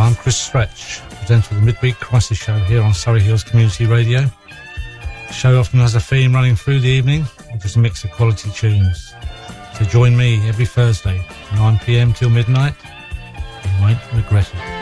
I'm Chris Stretch, presenter of the Midweek Crisis Show here on Surrey Hills Community Radio. The show often has a theme running through the evening, which is a mix of quality tunes. So join me every Thursday, 9 p.m. till midnight. You won't regret it.